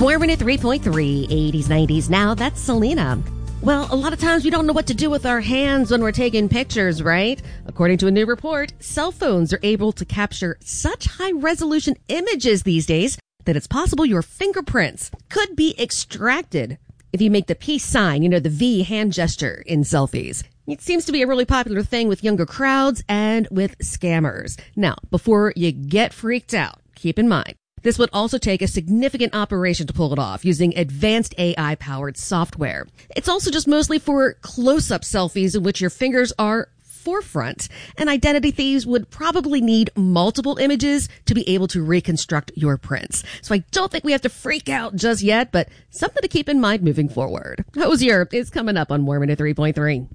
Warm at 3.3, 80s, 90s now. That's Selena. Well, a lot of times we don't know what to do with our hands when we're taking pictures, right? According to a new report, cell phones are able to capture such high-resolution images these days that it's possible your fingerprints could be extracted if you make the peace sign, the V hand gesture in selfies. It seems to be a really popular thing with younger crowds and with scammers. Now, before you get freaked out, keep in mind, this would also take a significant operation to pull it off using advanced AI-powered software. It's also just mostly for close-up selfies in which your fingers are forefront, and identity thieves would probably need multiple images to be able to reconstruct your prints. So I don't think we have to freak out just yet, but something to keep in mind moving forward. Hosier is coming up on Warm at 3.3. Warm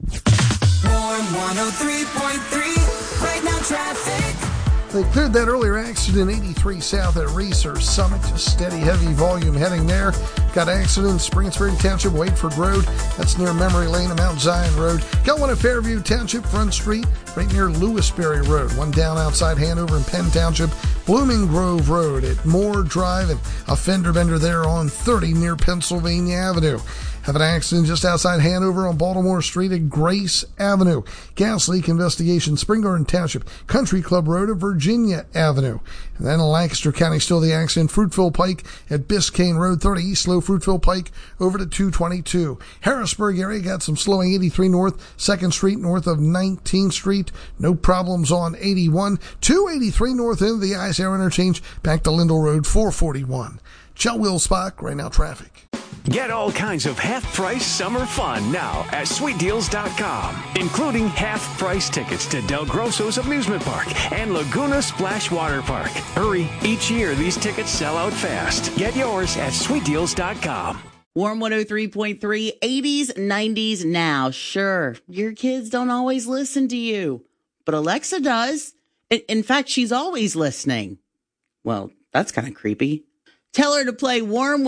103.3, right now traffic. They cleared that earlier accident 83 south at Research Summit. Just steady, heavy volume heading there. Got accident in Springsbury Township, Wadeford Road. That's near Memory Lane and Mount Zion Road. Got one at Fairview Township, Front Street, right near Lewisberry Road. One down outside Hanover and Penn Township, Blooming Grove Road at Moore Drive, and a fender bender there on 30 near Pennsylvania Avenue. Have an accident just outside Hanover on Baltimore Street at Grace Avenue. Gas leak investigation, Spring Garden Township, Country Club Road at Virginia Avenue. And then in Lancaster County, still the accident, Fruitville Pike at Biscayne Road, 30 East Low, Fruitville Pike over to 222. Harrisburg area got some slowing, 83 North, 2nd Street north of 19th Street. No problems on 81. 283 North into the Ice Air Interchange, back to Lindell Road, 441. Chell Will Spock, right now traffic. Get all kinds of half-price summer fun now at SweetDeals.com, including half-price tickets to Del Grosso's Amusement Park and Laguna Splash Water Park. Hurry, each year these tickets sell out fast. Get yours at SweetDeals.com. Warm 103.3, 80s, 90s now. Sure, your kids don't always listen to you, but Alexa does. In fact, she's always listening. Well, that's kind of creepy. Tell her to play Warm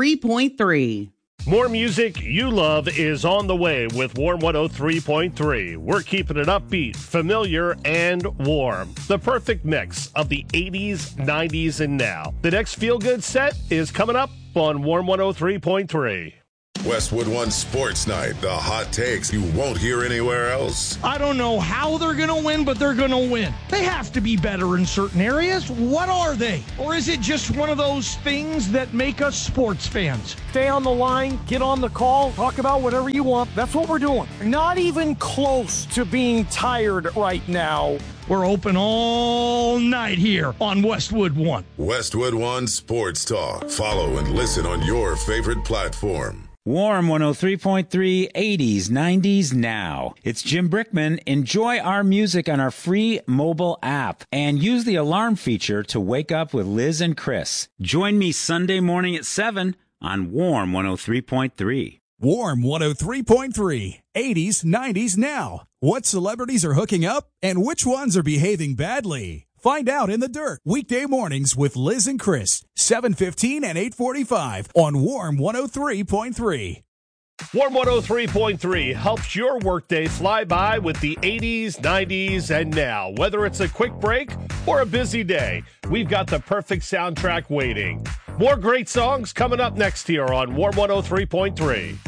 103.3. More music you love is on the way with Warm 103.3. We're keeping it upbeat, familiar, and warm. The perfect mix of the 80s, 90s, and now. The next feel-good set is coming up on Warm 103.3. Westwood One Sports Night, the hot takes you won't hear anywhere else. I don't know how they're going to win, but they're going to win. They have to be better in certain areas. What are they? Or is it just one of those things that make us sports fans? Stay on the line, get on the call, talk about whatever you want. That's what we're doing. Not even close to being tired right now. We're open all night here on Westwood One. Westwood One Sports Talk. Follow and listen on your favorite platform. Warm 103.3, 80s, 90s now. It's Jim Brickman. Enjoy our music on our free mobile app and use the alarm feature to wake up with Liz and Chris. Join me Sunday morning at 7 on Warm 103.3. Warm 103.3, 80s, 90s now. What celebrities are hooking up and which ones are behaving badly? Find out in the dirt. Weekday mornings with Liz and Chris, 7:15 and 8:45 on Warm 103.3. Warm 103.3 helps your workday fly by with the 80s, 90s, and now. Whether it's a quick break or a busy day, we've got the perfect soundtrack waiting. More great songs coming up next here on Warm 103.3.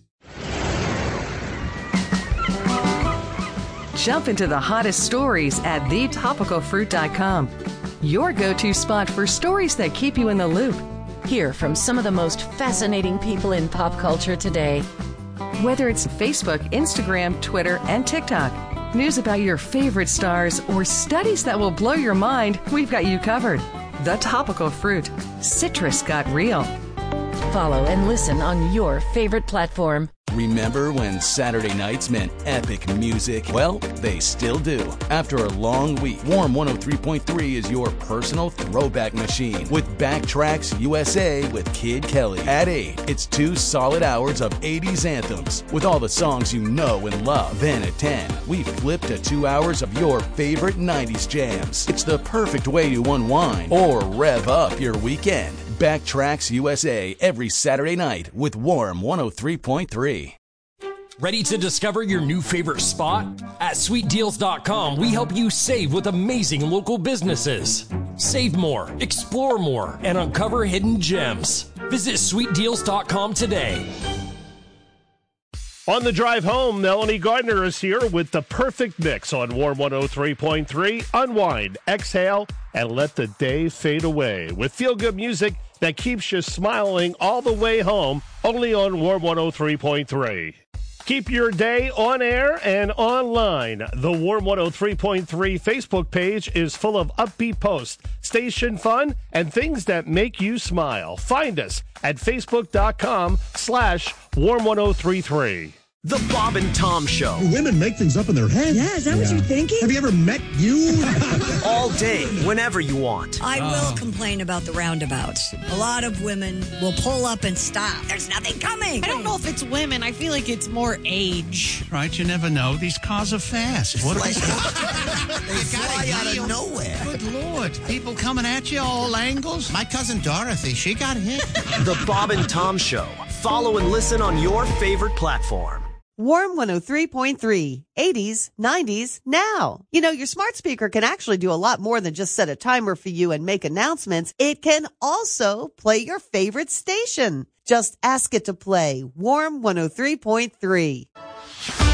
Jump into the hottest stories at thetopicalfruit.com. Your go-to spot for stories that keep you in the loop. Hear from some of the most fascinating people in pop culture today. Whether it's Facebook, Instagram, Twitter, and TikTok, news about your favorite stars, or studies that will blow your mind, we've got you covered. The Topical Fruit. Citrus got real. Follow and listen on your favorite platform. Remember when Saturday nights meant epic music? Well, they still do. After a long week, Warm 103.3 is your personal throwback machine with Backtracks USA with Kid Kelly. At 8, it's 2 solid hours of 80s anthems with all the songs you know and love. Then at 10, we flip to 2 hours of your favorite 90s jams. It's the perfect way to unwind or rev up your weekend. Backtracks USA every Saturday night with Warm 103.3. Ready to discover your new favorite spot? At SweetDeals.com, we help you save with amazing local businesses. Save more, explore more, and uncover hidden gems. Visit sweetdeals.com today. On the drive home, Melanie Gardner is here with the perfect mix on Warm 103.3. Unwind, exhale, and let the day fade away with feel-good music that keeps you smiling all the way home, only on Warm 103.3. Keep your day on air and online. The Warm 103.3 Facebook page is full of upbeat posts, station fun, and things that make you smile. Find us at facebook.com/Warm1033. The Bob and Tom Show. Women make things up in their head. Yeah, is that what you're thinking? Have you ever met you? All day, whenever you want. I will complain about the roundabouts. A lot of women will pull up and stop. There's nothing coming. I don't know if it's women. I feel like it's more age. Right, you never know. These cars are fast. What are they fly out of nowhere. Good Lord. People coming at you all angles. My cousin Dorothy, she got hit. The Bob and Tom Show. Follow and listen on your favorite platform. Warm 103.3, 80s, 90s, now. You know, your smart speaker can actually do a lot more than just set a timer for you and make announcements. It can also play your favorite station. Just ask it to play Warm 103.3.